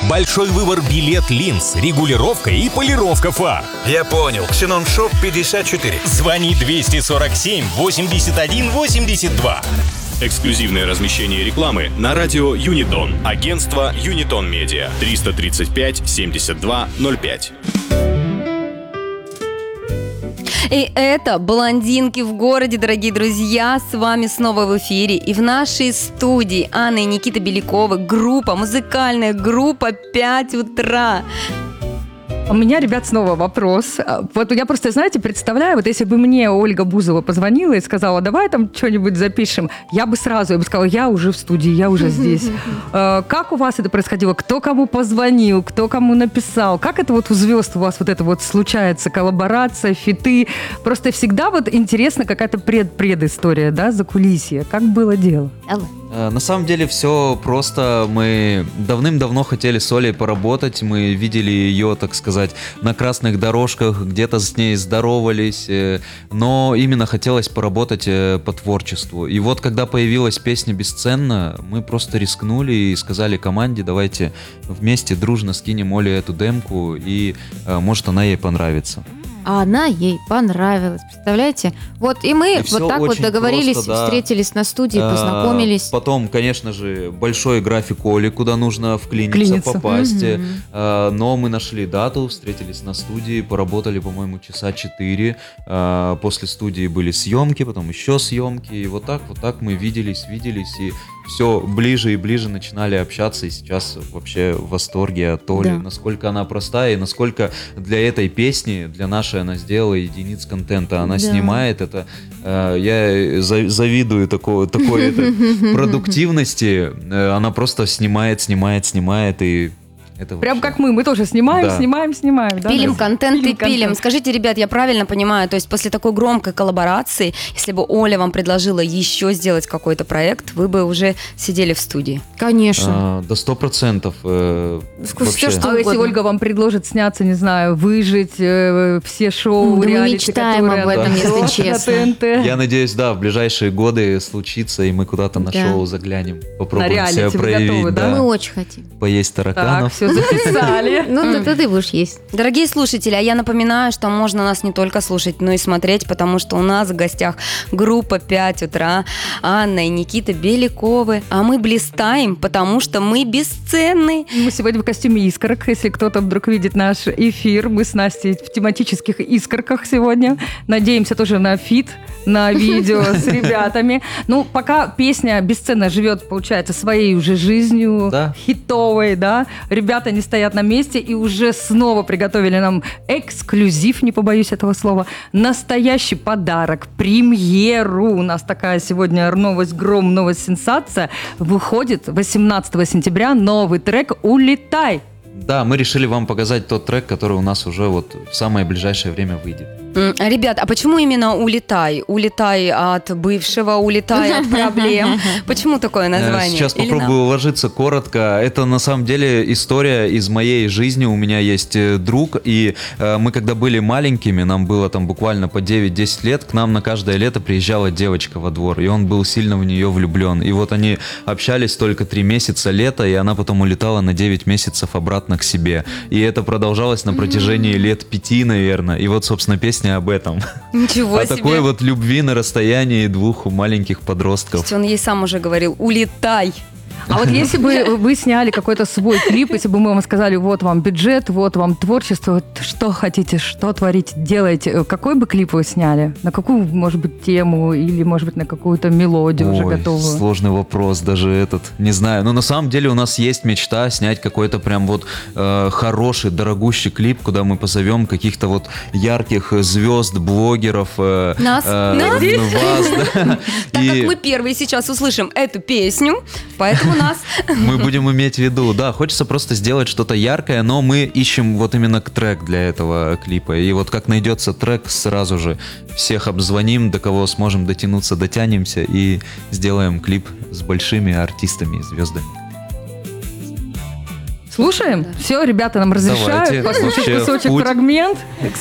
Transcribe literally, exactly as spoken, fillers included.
Большой выбор билет линз, регулировка и полировка фар. Я понял. Ксенон Шоп пятьдесят четыре. Звони двести сорок семь восемьдесят один восемьдесят два. Эксклюзивное размещение рекламы на радио Юнитон. Агентство Юнитон Медиа. триста тридцать пять семьдесят два ноль пять. И это «Блондинки в городе», дорогие друзья. С вами снова в эфире. И в нашей студии Анна и Никита Беляковы. Группа, музыкальная группа «пять утра». У меня, ребят, снова вопрос. Вот я просто, знаете, представляю, вот если бы мне Ольга Бузова позвонила и сказала, давай там что-нибудь запишем, я бы сразу, я бы сказала, я уже в студии, я уже здесь. Как у вас это происходило? Кто кому позвонил, кто кому написал? Как это вот у звезд у вас вот это вот случается, коллаборация, фиты? Просто всегда вот интересно какая-то пред-предыстория, да, закулисье. Как было дело? На самом деле все просто. Мы давным-давно хотели с Олей поработать. Мы видели ее, так сказать, на красных дорожках, где-то с ней здоровались. Но именно хотелось поработать по творчеству. И вот когда появилась песня «Бесценно», мы просто рискнули и сказали команде, давайте вместе дружно скинем Оле эту демку, и может она ей понравится. А она ей понравилась, представляете? Вот и мы и вот так вот договорились, просто, да. Встретились на студии, познакомились. Потом, конечно же, большой график Оли, куда нужно вклиниться, Клиниться. попасть. Mm-hmm. Но мы нашли дату, встретились на студии, поработали, по-моему, часа четыре. После студии были съемки, потом еще съемки. И вот так, вот так мы виделись, виделись, и все ближе и ближе начинали общаться, и сейчас вообще в восторге от Оли, да. Насколько она простая, и насколько для этой песни, для нашей она сделала единиц контента, она да. снимает это, э, я за, завидую такой, такой это, продуктивности, э, она просто снимает, снимает, снимает, и это прям вообще... как мы, мы тоже снимаем, да. снимаем, снимаем. Да? Пилим контент пилим и пилим. контент. Скажите, ребят, я правильно понимаю, то есть после такой громкой коллаборации, если бы Оля вам предложила еще сделать какой-то проект, вы бы уже сидели в студии? Конечно. А, да сто процентов. Э, Все, что А если угодно. Ольга вам предложит сняться, не знаю, выжить, э, все шоу, Да мы реалити, мечтаем которые об этом, идут если на честно. ТНТ. Я надеюсь, да, в ближайшие годы случится, и мы куда-то на Да. шоу заглянем, попробуем реалити себя вы проявить. готовы, да? Мы очень хотим. Поесть Так, тараканов. все записали. Ну, да, ты будешь есть. Дорогие слушатели, а я напоминаю, что можно нас не только слушать, но и смотреть, потому что у нас в гостях группа «пять утра», Анна и Никита Беляковы, а мы блистаем, потому что мы бесценны. Мы сегодня в костюме искорок. Если кто-то вдруг видит наш эфир, мы с Настей в тематических искорках сегодня. Надеемся тоже на фит, на видео с ребятами. Ну, пока песня «Бесценно» живет, получается, своей уже жизнью, Да. хитовой, да. Ребята не стоят на месте и уже снова приготовили нам эксклюзив, не побоюсь этого слова, настоящий подарок, премьеру. У нас такая сегодня новость, гром, новость, сенсация. Выходит восемнадцатого сентября новый трек «Улетай». Да, мы решили вам показать тот трек, который у нас уже вот в самое ближайшее время выйдет. М, Ребят, а почему именно «Улетай»? Улетай от бывшего, улетай от проблем. Почему такое название? Сейчас Или попробую уложиться коротко. Это на самом деле история из моей жизни. У меня есть э, друг, и э, мы когда были маленькими, нам было там буквально по девять-десять лет, к нам на каждое лето приезжала девочка во двор, и он был сильно в нее влюблен. И вот они общались только три месяца лета, и она потом улетала на девять месяцев обратно к себе. И это продолжалось на протяжении лет пяти, наверное. И вот, собственно, песня об этом. Ничего О себе. такой вот любви на расстоянии двух маленьких подростков. То есть он ей сам уже говорил «Улетай». А вот если бы вы сняли какой-то свой клип, если бы мы вам сказали, вот вам бюджет, вот вам творчество, вот что хотите, что творите, делаете, какой бы клип вы сняли? На какую, может быть, тему или, может быть, на какую-то мелодию уже Ой, готовую? сложный вопрос, даже этот, не знаю. Но на самом деле у нас есть мечта снять какой-то прям вот э, хороший, дорогущий клип, куда мы позовем каких-то вот ярких звезд, блогеров. Э, Нас? э, Нас? Вас, да. Так И как мы первые сейчас услышим эту песню, поэтому нас... мы будем иметь в виду, да, хочется просто сделать что-то яркое, но мы ищем вот именно трек для этого клипа. И вот как найдется трек, сразу же всех обзвоним, до кого сможем дотянуться, дотянемся и сделаем клип с большими артистами и звездами. Слушаем? Да. Все, ребята нам разрешают Давайте. послушать Вообще, кусочек, путь. фрагмент.